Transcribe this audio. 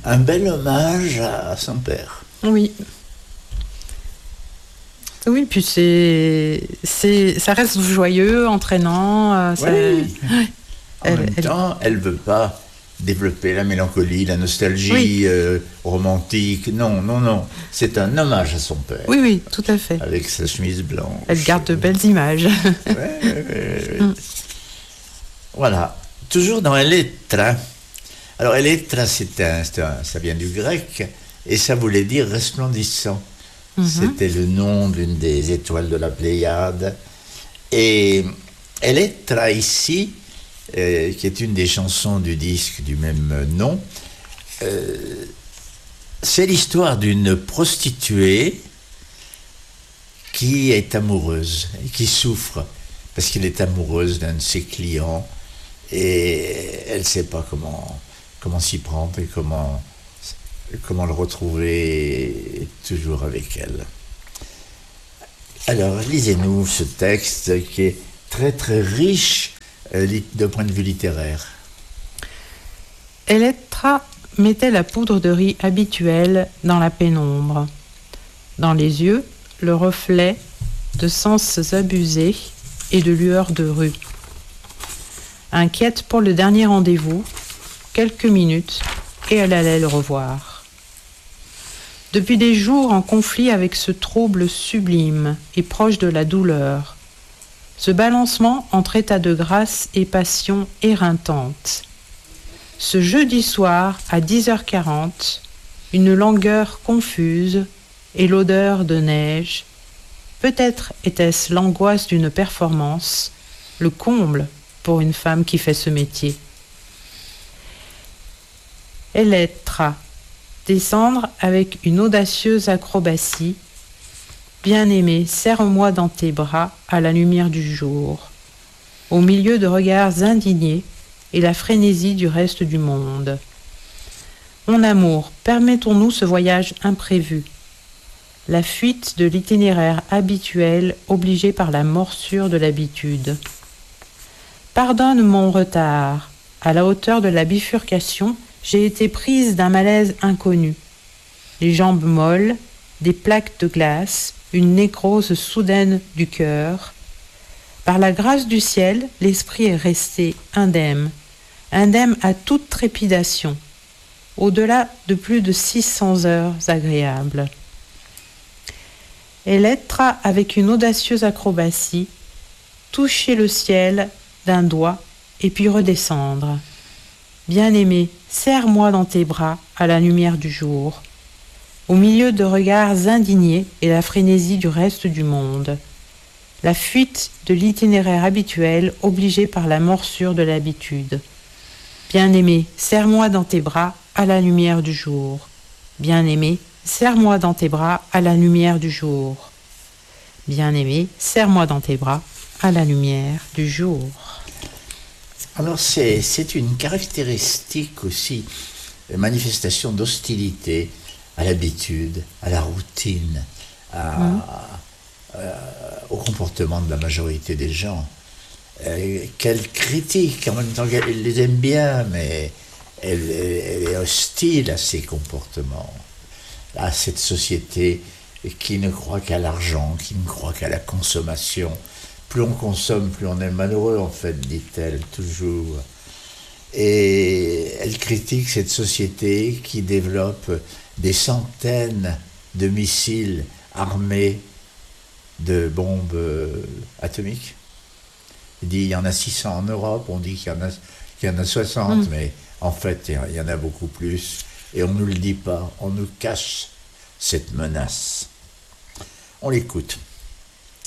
Un bel hommage à son père. Oui. Oui, puis ça reste joyeux, entraînant. Oui. En Elle- même elle- temps, elle ne veut pas développer la mélancolie, la nostalgie Oui. romantique. Non, non, non. C'est un hommage à son père. Oui, oui, tout à fait. Avec sa chemise blanche. Elle garde de belles images. Ouais, ouais, ouais, ouais. Voilà. Toujours dans Elettra. Alors, Elettra, ça vient du grec, et ça voulait dire resplendissant. C'était le nom d'une des étoiles de la Pléiade. Et Elettra, ici, qui est une des chansons du disque du même nom, c'est l'histoire d'une prostituée qui est amoureuse et qui souffre parce qu'elle est amoureuse d'un de ses clients et elle ne sait pas comment s'y prendre et comment le retrouver toujours avec elle. Alors, lisez-nous ce texte qui est très très riche d'un point de vue littéraire. Elettra mettait la poudre de riz habituelle dans la pénombre. Dans les yeux, le reflet de sens abusés et de lueurs de rue. Inquiète pour le dernier rendez-vous, quelques minutes, et elle allait le revoir. Depuis des jours en conflit avec ce trouble sublime et proche de la douleur, ce balancement entre état de grâce et passion éreintante. Ce jeudi soir, à 10h40, une langueur confuse et l'odeur de neige. Peut-être était-ce l'angoisse d'une performance, le comble pour une femme qui fait ce métier. Elettra, descendre avec une audacieuse acrobatie. Bien-aimé, serre-moi dans tes bras à la lumière du jour, au milieu de regards indignés et la frénésie du reste du monde. Mon amour, permettons-nous ce voyage imprévu, la fuite de l'itinéraire habituel obligé par la morsure de l'habitude. Pardonne mon retard. À la hauteur de la bifurcation, j'ai été prise d'un malaise inconnu. Les jambes molles, des plaques de glace, une nécrose soudaine du cœur. Par la grâce du ciel, l'esprit est resté indemne à toute trépidation, au-delà de plus de 600 heures agréables. Elettra, avec une audacieuse acrobatie, toucher le ciel d'un doigt et puis redescendre. Bien-aimé, serre-moi dans tes bras à la lumière du jour, au milieu de regards indignés et la frénésie du reste du monde. La fuite de l'itinéraire habituel obligé par la morsure de l'habitude. Bien-aimé, serre-moi dans tes bras à la lumière du jour. Bien-aimé, serre-moi dans tes bras à la lumière du jour. Bien-aimé, serre-moi dans tes bras à la lumière du jour. Alors c'est une caractéristique aussi, une manifestation d'hostilité à l'habitude, à la routine, au comportement de la majorité des gens. Qu'elle critique, en même temps qu'elle les aime bien, mais elle est hostile à ces comportements, à cette société qui ne croit qu'à l'argent, qui ne croit qu'à la consommation. Plus on consomme, plus on est malheureux, en fait, dit-elle toujours. Et elle critique cette société qui développe des centaines de missiles armés de bombes atomiques. Il dit il y en a 600 en Europe, on dit qu'il y en a 60, mais en fait il y en a beaucoup plus. Et on ne nous le dit pas, on nous cache cette menace. On l'écoute.